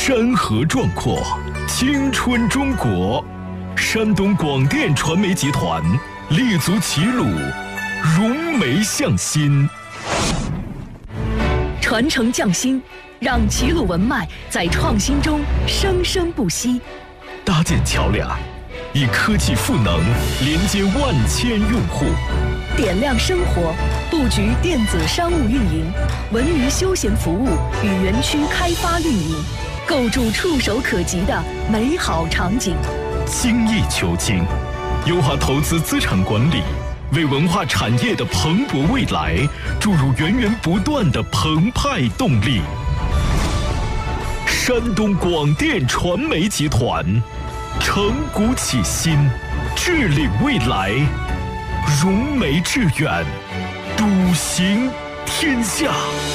山河壮阔，青春中国。山东广电传媒集团立足齐鲁，融媒向心， 传承匠心，让齐鲁文脉在创新中生生不息。 搭建桥梁，以科技赋能连接万千用户， 点亮生活，布局电子商务运营、文娱休闲服务与园区开发运营，构筑触手可及的美好场景。 精益求精，优化投资资产管理，为文化产业的蓬勃未来注入源源不断的澎湃动力。山东广电传媒集团，承古启新，致领未来，融媒致远，笃行天下。